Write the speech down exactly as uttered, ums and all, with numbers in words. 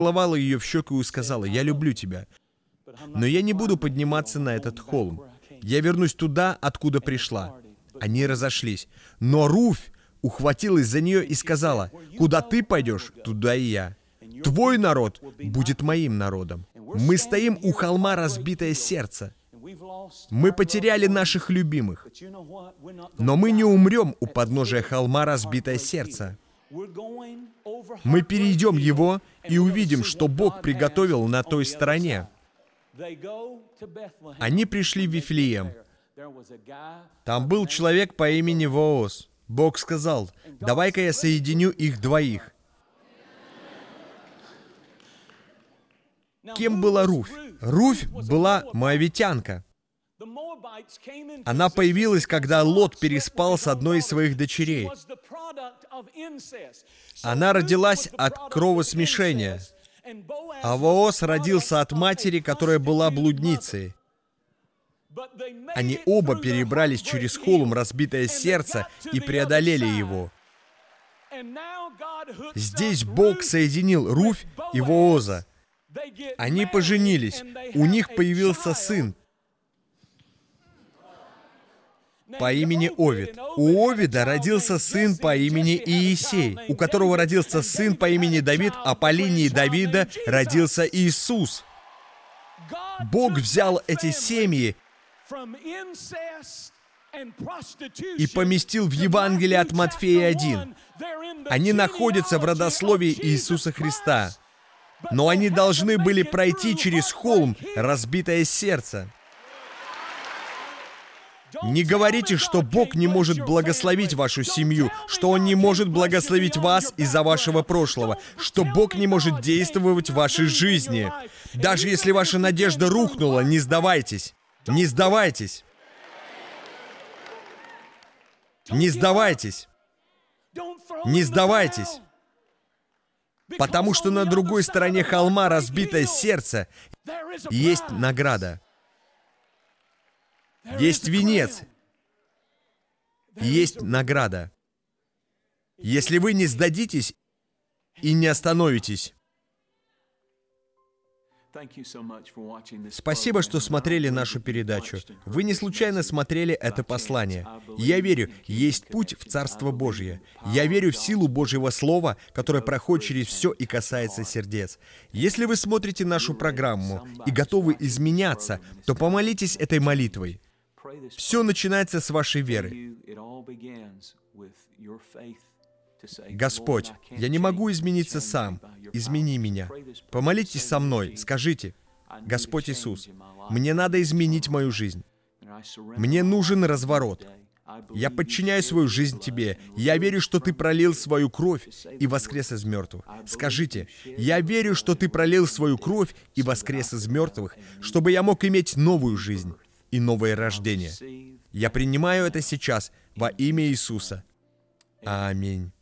поцеловала ее в щеку и сказала: «Я люблю тебя, но я не буду подниматься на этот холм. Я вернусь туда, откуда пришла». Они разошлись. Но Руфь ухватилась за нее и сказала: «Куда ты пойдешь, туда и я. Твой народ будет моим народом». Мы стоим у холма разбитое сердце. Мы потеряли наших любимых. Но мы не умрем у подножия холма разбитое сердце. Мы перейдем его и увидим, что Бог приготовил на той стороне. Они пришли в Вифлеем. Там был человек по имени Вооз. Бог сказал: «Давай-ка я соединю их двоих». Кем была Руфь? Руфь была моавитянка. Она появилась, когда Лот переспал с одной из своих дочерей. Она родилась от кровосмешения, а Вооз родился от матери, которая была блудницей. Они оба перебрались через холм разбитое сердце и преодолели его. Здесь Бог соединил Руфь и Вооза. Они поженились, у них появился сын по имени Овид. У Овида родился сын по имени Иисей, у которого родился сын по имени Давид, а по линии Давида родился Иисус. Бог взял эти семьи и поместил в Евангелие от Матфея один. Они находятся в родословии Иисуса Христа. Но они должны были пройти через холм разбитое сердце. Не говорите, что Бог не может благословить вашу семью, что Он не может благословить вас из-за вашего прошлого, что Бог не может действовать в вашей жизни. Даже если ваша надежда рухнула, не сдавайтесь. Не сдавайтесь. Не сдавайтесь. Не сдавайтесь. Потому что на другой стороне холма разбитое сердце есть награда. Есть венец. Есть награда. Если вы не сдадитесь и не остановитесь. Спасибо, что смотрели нашу передачу. Вы не случайно смотрели это послание. Я верю, есть путь в Царство Божье. Я верю в силу Божьего Слова, которое проходит через все и касается сердец. Если вы смотрите нашу программу и готовы изменяться, то помолитесь этой молитвой. Все начинается с вашей веры. Господь, я не могу измениться сам. Измени меня. Помолитесь со мной. Скажите: Господь Иисус, мне надо изменить мою жизнь. Мне нужен разворот. Я подчиняю свою жизнь Тебе. Я верю, что Ты пролил свою кровь и воскрес из мертвых. Скажите: я верю, что Ты пролил свою кровь и воскрес из мертвых, чтобы я мог иметь новую жизнь и новое рождение. Я принимаю это сейчас во имя Иисуса. Аминь.